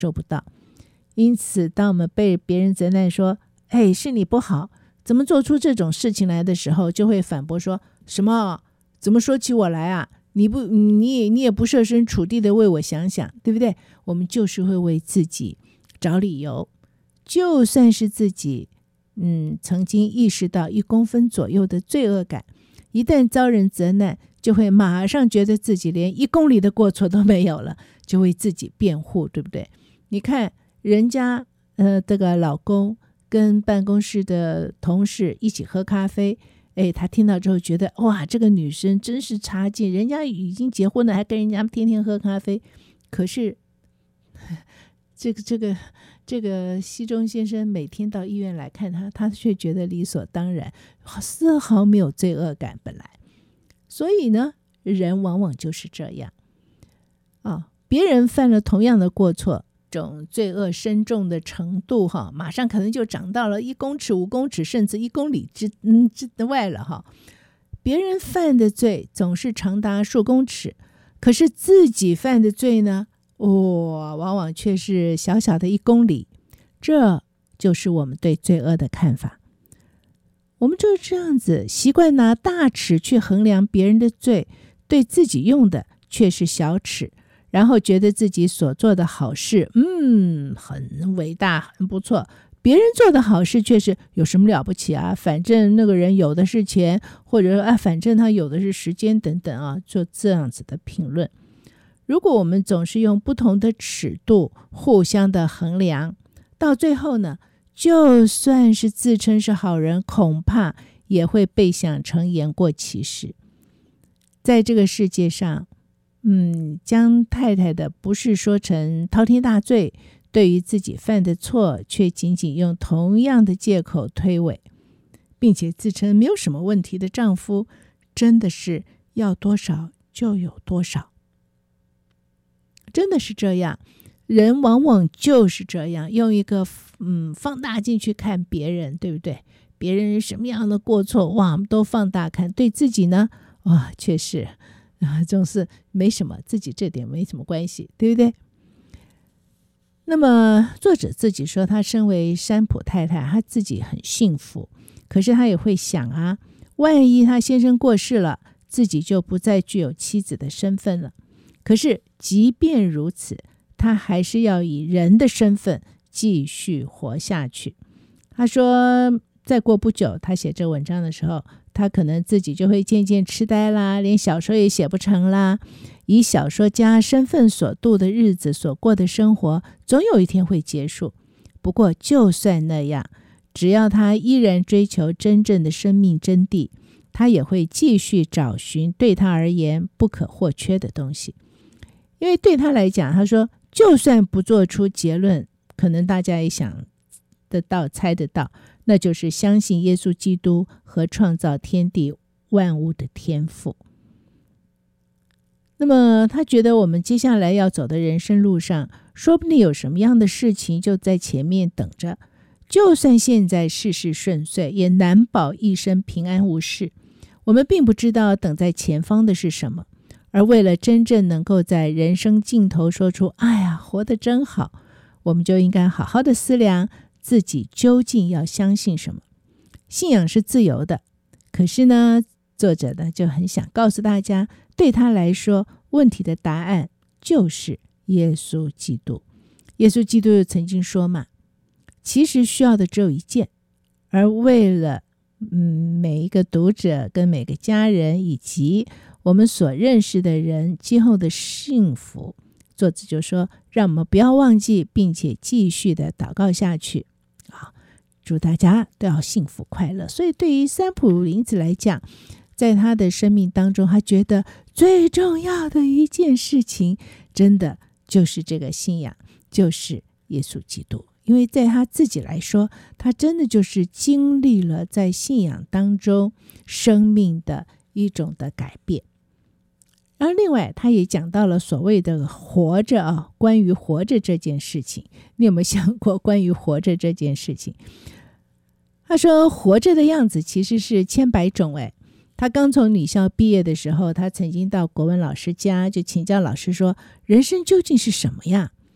受不到。因此当我们被别人责难说是你不好，怎么做出这种事情来的时候，就会反驳说什么怎么说起我来啊，你也不设身处地的为我想想，对不对？我们就是会为自己找理由。就算是自己曾经意识到1公分左右的罪恶感，一旦遭人责难，就会马上觉得自己连1公里的过错都没有了，就为自己辩护，对不对？你看人家这个老公跟办公室的同事一起喝咖啡，他听到之后觉得哇，这个女生真是差劲，人家已经结婚了，还跟人家天天喝咖啡。可是这个西中先生每天到医院来看他却觉得理所当然，丝毫没有罪恶感本来。所以呢，人往往就是这样别人犯了同样的过错，这种罪恶深重的程度马上可能就长到了1公尺、5公尺，甚至1公里之外了别人犯的罪总是长达数公尺，可是自己犯的罪呢，往往却是小小的1公里。这就是我们对罪恶的看法。我们就是这样子，习惯拿大尺去衡量别人的罪，对自己用的却是小尺，然后觉得自己所做的好事很伟大很不错，别人做的好事却是有什么了不起啊，反正那个人有的是钱，或者说反正他有的是时间等等做这样子的评论。如果我们总是用不同的尺度互相的衡量，到最后呢，就算是自称是好人，恐怕也会被想成言过其实。在这个世界上将太太的不是说成滔天大罪，对于自己犯的错却仅仅用同样的借口推诿，并且自称没有什么问题的丈夫，真的是要多少就有多少。真的是这样，人往往就是这样，用一个放大镜去看别人，对不对？别人什么样的过错，哇，我们都放大看，对自己呢，哇，确实总是没什么，自己这点没什么关系，对不对？那么作者自己说，他身为山普太太，他自己很幸福，可是他也会想万一他先生过世了，自己就不再具有妻子的身份了。可是即便如此，他还是要以人的身份继续活下去。他说再过不久，他写这文章的时候，他可能自己就会渐渐痴呆啦，连小说也写不成啦。以小说家身份所度的日子，所过的生活，总有一天会结束。不过就算那样，只要他依然追求真正的生命真谛，他也会继续找寻对他而言不可或缺的东西。因为对他来讲，他说就算不做出结论，可能大家也想得到猜得到，那就是相信耶稣基督和创造天地万物的天父。那么他觉得我们接下来要走的人生路上，说不定有什么样的事情就在前面等着，就算现在事事顺遂，也难保一生平安无事。我们并不知道等在前方的是什么，而为了真正能够在人生尽头说出哎呀，活得真好，我们就应该好好的思量自己究竟要相信什么。信仰是自由的，可是呢，作者呢就很想告诉大家，对他来说，问题的答案就是耶稣基督。耶稣基督曾经说嘛，其实需要的只有一件，而为了每一个读者跟每个家人以及我们所认识的人今后的幸福，作者就说让我们不要忘记，并且继续的祷告下去祝大家都要幸福快乐。所以对于三浦林子来讲，在他的生命当中，他觉得最重要的一件事情真的就是这个信仰，就是耶稣基督。因为在他自己来说，他真的就是经历了在信仰当中生命的一种的改变。然后另外他也讲到了所谓的活着关于活着这件事情，你有没有想过关于活着这件事情？他说活着的样子其实是千百种他刚从女校毕业的时候，他曾经到国文老师家就请教老师说，人生究竟是什么呀？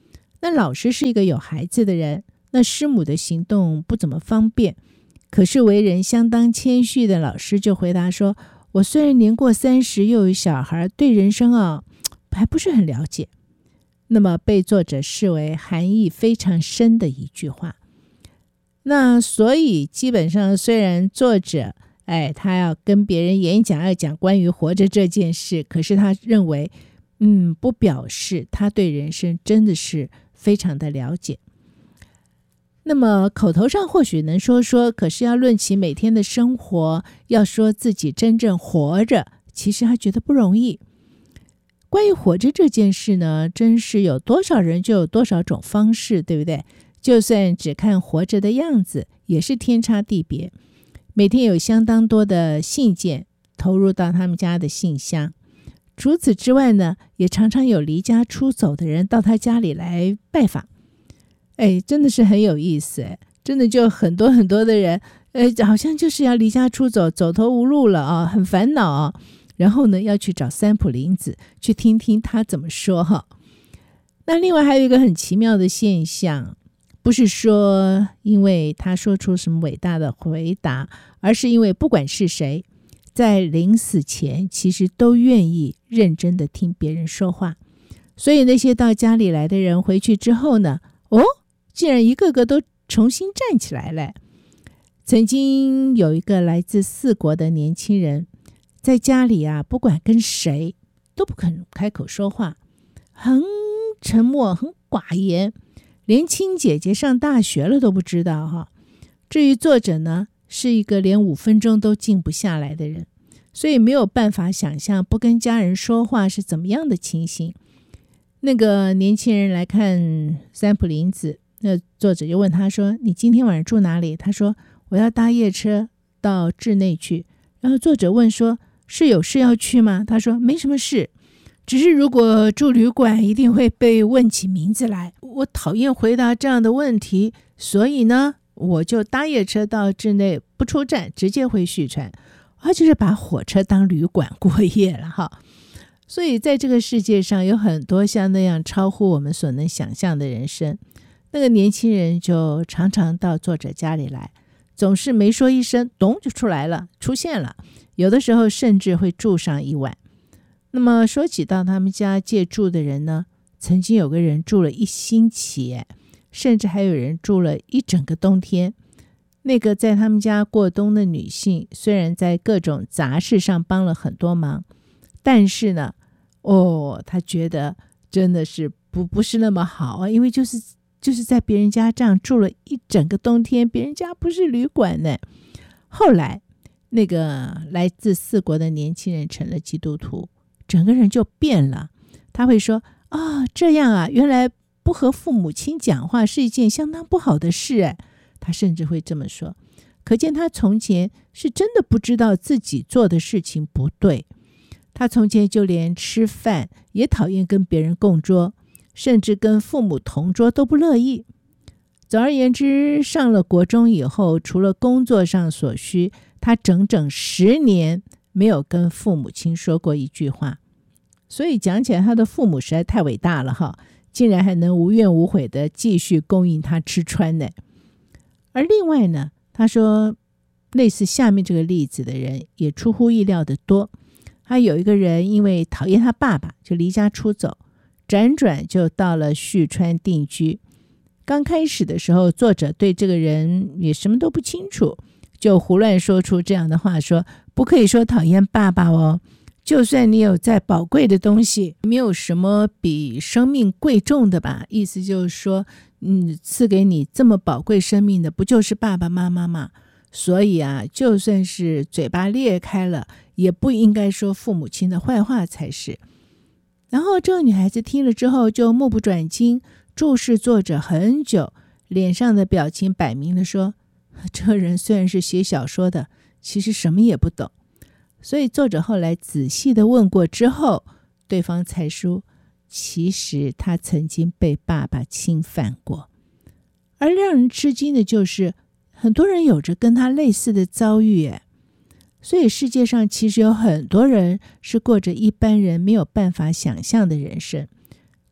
那老师是一个有孩子的人，那师母的行动不怎么方便，可是为人相当谦虚的老师就回答说，我虽然年过30又有小孩，对人生还不是很了解。那么被作者视为含义非常深的一句话。那所以基本上虽然作者他要跟别人演讲，要讲关于活着这件事，可是他认为不表示他对人生真的是非常的了解。那么口头上或许能说说，可是要论起每天的生活，要说自己真正活着，其实他觉得不容易。关于活着这件事呢，真是有多少人就有多少种方式，对不对？就算只看活着的样子，也是天差地别。每天有相当多的信件投入到他们家的信箱。除此之外呢，也常常有离家出走的人到他家里来拜访。真的是很有意思，真的就很多很多的人，好像就是要离家出走，走投无路了啊，很烦恼啊。然后呢，要去找三浦林子，去听听他怎么说哈。那另外还有一个很奇妙的现象，不是说因为他说出什么伟大的回答，而是因为不管是谁，在临死前其实都愿意认真的听别人说话。所以那些到家里来的人回去之后呢，竟然一个个都重新站起来了。曾经有一个来自4国的年轻人，在家里不管跟谁都不肯开口说话，很沉默，很寡言，连亲姐姐上大学了都不知道哈。至于作者呢，是一个连5分钟都静不下来的人，所以没有办法想象不跟家人说话是怎么样的情形。那个年轻人来看三浦林子，那作者就问他说，你今天晚上住哪里？他说，我要搭夜车到稚内去。然后作者问说，是有事要去吗？他说，没什么事，只是如果住旅馆一定会被问起名字来，我讨厌回答这样的问题，所以呢我就搭夜车到稚内，不出站直接回旭川。他就是把火车当旅馆过夜了哈。所以在这个世界上有很多像那样超乎我们所能想象的人生。那个年轻人就常常到作者家里来，总是没说一声，咚就出来了，出现了，有的时候甚至会住上一晚。那么说起到他们家借住的人呢，曾经有个人住了1星期，甚至还有人住了一整个冬天。那个在他们家过冬的女性，虽然在各种杂事上帮了很多忙，但是呢，她觉得真的是不是那么好啊，因为就是在别人家这样住了一整个冬天，别人家不是旅馆呢。后来那个来自4国的年轻人成了基督徒，整个人就变了。他会说，这样啊，原来不和父母亲讲话是一件相当不好的事。他甚至会这么说，可见他从前是真的不知道自己做的事情不对。他从前就连吃饭也讨厌跟别人共桌，甚至跟父母同桌都不乐意。总而言之，上了国中以后，除了工作上所需，他整整10年没有跟父母亲说过一句话。所以讲起来，他的父母实在太伟大了哈，竟然还能无怨无悔的继续供应他吃穿呢。而另外呢，他说类似下面这个例子的人也出乎意料的多。他有一个人因为讨厌他爸爸，就离家出走，辗转就到了旭川定居。刚开始的时候，作者对这个人也什么都不清楚，就胡乱说出这样的话，说不可以说讨厌爸爸哦，就算你有再宝贵的东西，没有什么比生命贵重的吧。意思就是说，赐给你这么宝贵生命的不就是爸爸妈妈吗？所以就算是嘴巴裂开了，也不应该说父母亲的坏话才是。然后这个女孩子听了之后就目不转睛，注视作者很久，脸上的表情摆明了说，这个人虽然是写小说的，其实什么也不懂。所以作者后来仔细的问过之后，对方才说，其实他曾经被爸爸侵犯过。而让人吃惊的就是，很多人有着跟他类似的遭遇。所以世界上其实有很多人是过着一般人没有办法想象的人生。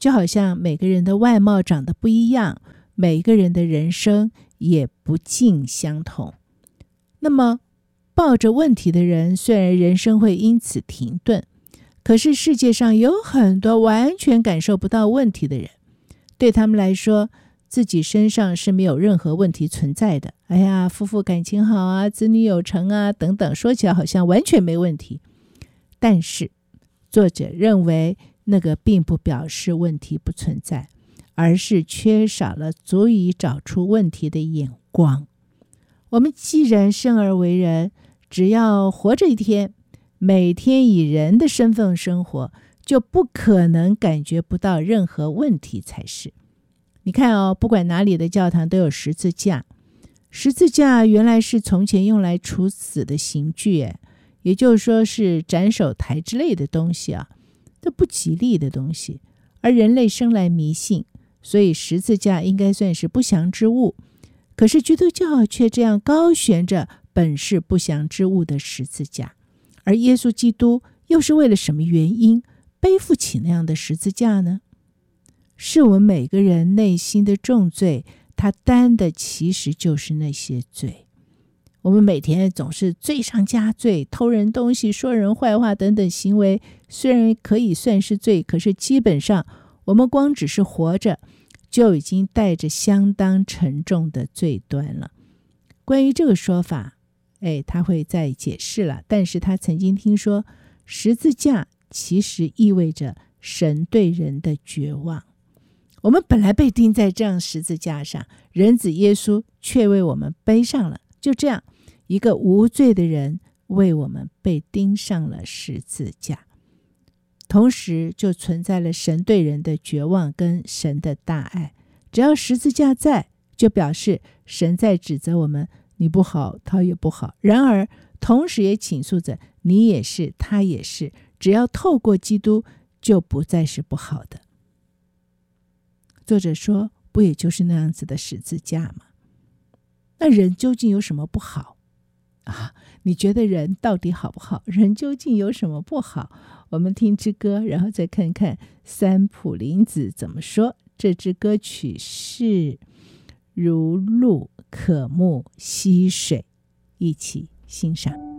就好像每个人的外貌长得不一样，每个人的人生也不尽相同。那么抱着问题的人，虽然人生会因此停顿，可是世界上有很多完全感受不到问题的人，对他们来说，自己身上是没有任何问题存在的。哎呀，夫妇感情好啊，子女有成啊，等等，说起来好像完全没问题。但是作者认为，那个并不表示问题不存在，而是缺少了足以找出问题的眼光。我们既然生而为人，只要活着一天，每天以人的身份生活，就不可能感觉不到任何问题才是。你看哦，不管哪里的教堂都有十字架，十字架原来是从前用来处死的刑具，也就是说是斩首台之类的东西啊，这不吉利的东西。而人类生来迷信，所以十字架应该算是不祥之物。可是基督教却这样高悬着本是不祥之物的十字架，而耶稣基督又是为了什么原因背负起那样的十字架呢？是我们每个人内心的重罪，他担的其实就是那些罪。我们每天总是罪上加罪，偷人东西、说人坏话等等行为，虽然可以算是罪，可是基本上我们光只是活着，就已经带着相当沉重的罪端了。关于这个说法，他会再解释了，但是他曾经听说，十字架其实意味着神对人的绝望。我们本来被钉在这样十字架上，人子耶稣却为我们背上了，就这样一个无罪的人为我们被钉上了十字架，同时就存在了神对人的绝望跟神的大爱。只要十字架在，就表示神在指责我们，你不好，他也不好。然而同时也倾诉着，你也是，他也是，只要透过基督，就不再是不好的。作者说，不也就是那样子的十字架吗？那人究竟有什么不好啊？你觉得人到底好不好？人究竟有什么不好？我们听支歌，然后再看看三浦林子怎么说。这支歌曲是如露可沐溪水，一起欣赏。